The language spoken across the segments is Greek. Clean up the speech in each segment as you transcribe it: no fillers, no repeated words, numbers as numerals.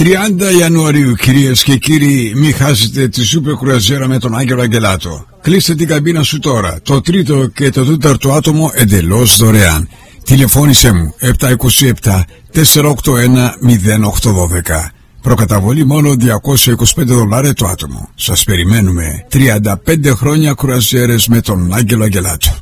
30 Ιανουαρίου, κυρίες και κύριοι, μην χάσετε τη σούπερ κρουαζιέρα με τον Άγγελο Αγγελάτο. Κλείστε την καμπίνα σου τώρα. Το τρίτο και το τέταρτο άτομο εντελώς δωρεάν. Τηλεφώνησέ μου 727 481 0812. Προκαταβολή μόνο $225 το άτομο. Σας περιμένουμε. 35 χρόνια κρουαζιέρες με τον Άγγελο Αγγελάτο.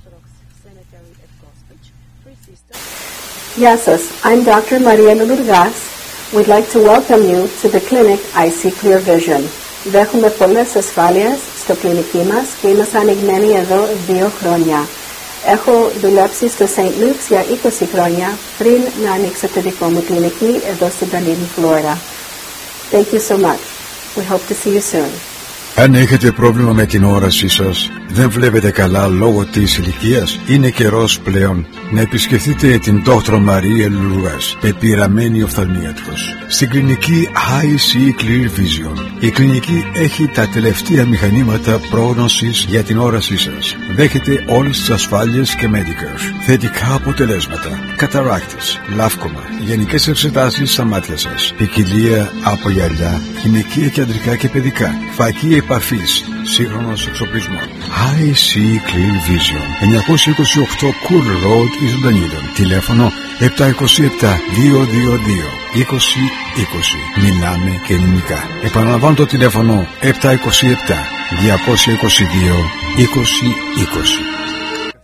Γεια σας, I'm Dr. Maria Lourdes. We'd like to welcome you to the clinic I See Clear Vision. Δέχομαι πολλές ασφάλειες στο κλινική μας και είμαστε ανοιγμένοι εδώ 2 χρόνια. Έχω δουλέψει στο St. Luke's για 20 χρόνια πριν να ανοίξω το δικό μου κλινική εδώ στην Dunedin, Florida. Thank you so much. We hope to see you soon. Αν έχετε πρόβλημα με την όρασή σας, δεν βλέπετε καλά λόγω της ηλικίας, είναι καιρός πλέον να επισκεφτείτε την Dr. Maria Lourdes, πεπειραμένη οφθαλμίατρος, στην κλινική I See Clear Vision. Η κλινική έχει τα τελευταία μηχανήματα πρόγνωσης για την όρασή σας. Δέχεται όλες τις ασφάλειες και Medicare. Θετικά αποτελέσματα, καταράκτης, λάφκομα, γενικές εξετάσεις στα μάτια σας, ποικιλία από γυαλιά, γυναικεία και αντρικά και παιδικά, φακή επαφής, σύγχρονος εξοπλισμός. I See Clear Vision, 928 Cool Road, Ισοντανίδων. Τηλέφωνο 727-222-2020. Μιλάμε και ελληνικά. Επαναλαμβάνω το τηλέφωνο 727-222-2020.